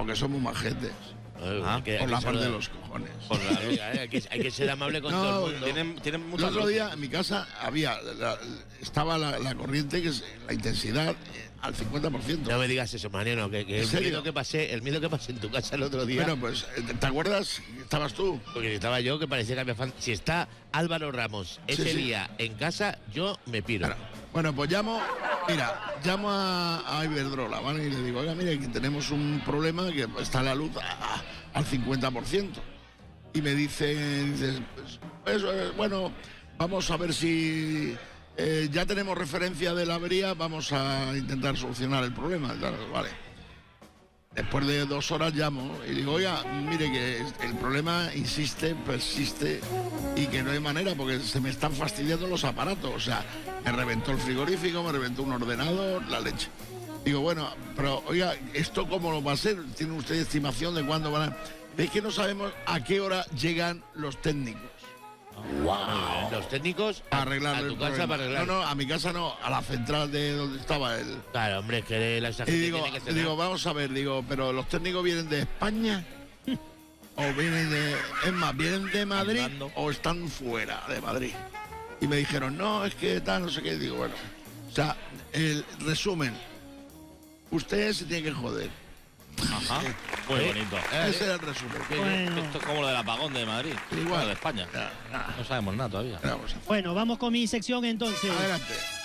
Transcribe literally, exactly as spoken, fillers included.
porque somos majetes. Ah, por la parte de los cojones. Por la, hay, que, hay que ser amable con no, todo el mundo. No. Tienen, tienen el otro día en mi casa había la, estaba la, la corriente, que es la intensidad eh, al cincuenta por ciento. No me digas eso, Mariano, que, que el miedo que pasé, el miedo que pasé en tu casa el otro día. Bueno, pues, ¿te acuerdas? ¿Estabas tú? Porque estaba yo, que parecía que había fan... Si está Álvaro Ramos ese sí, día sí. en casa, yo me piro. Bueno, bueno, pues llamo, mira, llamo a, a Iberdrola, ¿vale? Y le digo, oiga, mire, aquí tenemos un problema, que está la luz a, a, al cincuenta por ciento. Y me dice, dice pues, pues, bueno, vamos a ver si eh, ya tenemos referencia de la avería, vamos a intentar solucionar el problema. Claro, vale. Después de dos horas llamo y digo, oiga, mire que el problema insiste, persiste y que no hay manera porque se me están fastidiando los aparatos. O sea, me reventó el frigorífico, me reventó un ordenador, la leche. Digo, bueno, pero oiga, ¿esto cómo lo va a ser? ¿Tiene usted estimación de cuándo van a...? Es que no sabemos a qué hora llegan los técnicos. Wow. Los técnicos a arreglar a tu casa problema. para arreglar. No, no, a mi casa no, a la central de donde estaba él. Claro, hombre, es que la esa y gente digo, tiene que cenar. digo, vamos a ver, digo, pero los técnicos vienen de España o vienen de, es más, vienen de Madrid Andando. o están fuera de Madrid. Y me dijeron, no, es que tal, no sé qué. Digo, bueno, o sea, el resumen, usted se tiene que joder. Ajá, muy ¿Eh? bonito. Eh, Ese era el resumen. Bueno. Esto es como lo del apagón de Madrid. Igual. Bueno, de España. Ya, ya. No sabemos nada todavía. Bueno, vamos con mi sección entonces. Adelante.